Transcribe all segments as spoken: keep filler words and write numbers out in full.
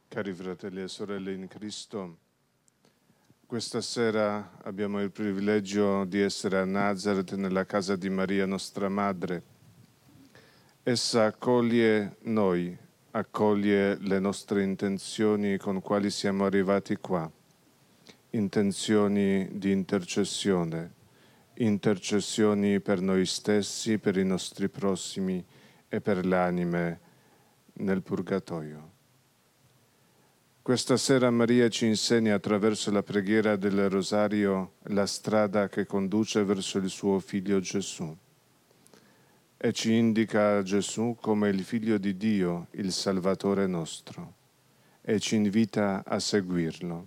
Cari fratelli e sorelle in Cristo, questa sera abbiamo il privilegio di essere a Nazareth, nella casa di Maria, nostra Madre. Essa accoglie noi, accoglie le nostre intenzioni con quali siamo arrivati qua, intenzioni di intercessione, intercessioni per noi stessi, per i nostri prossimi e per le anime nel purgatorio. Questa sera Maria ci insegna attraverso la preghiera del Rosario la strada che conduce verso il suo Figlio Gesù e ci indica Gesù come il Figlio di Dio, il Salvatore nostro, e ci invita a seguirlo.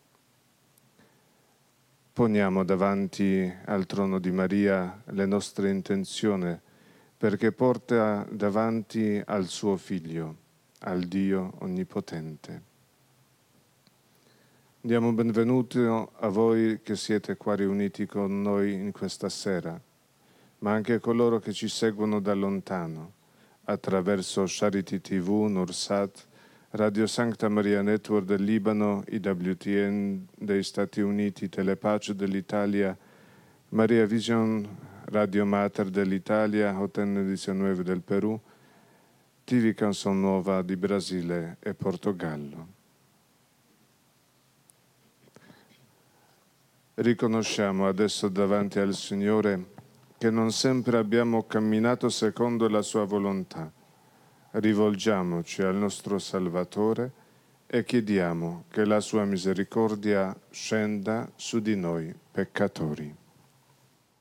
Poniamo davanti al trono di Maria le nostre intenzioni, perché porta davanti al suo Figlio, al Dio Onnipotente. Diamo benvenuto a voi che siete qua riuniti con noi in questa sera, ma anche a coloro che ci seguono da lontano, attraverso Charity tivù, Nursat, Radio Sancta Maria Network del Libano, I W T N degli Stati Uniti, Telepace dell'Italia, Maria Vision, Radio Mater dell'Italia, Oten diciannove del Perù, T V Canson Nuova di Brasile e Portogallo. Riconosciamo adesso davanti al Signore che non sempre abbiamo camminato secondo la Sua volontà. Rivolgiamoci al nostro Salvatore e chiediamo che la Sua misericordia scenda su di noi peccatori.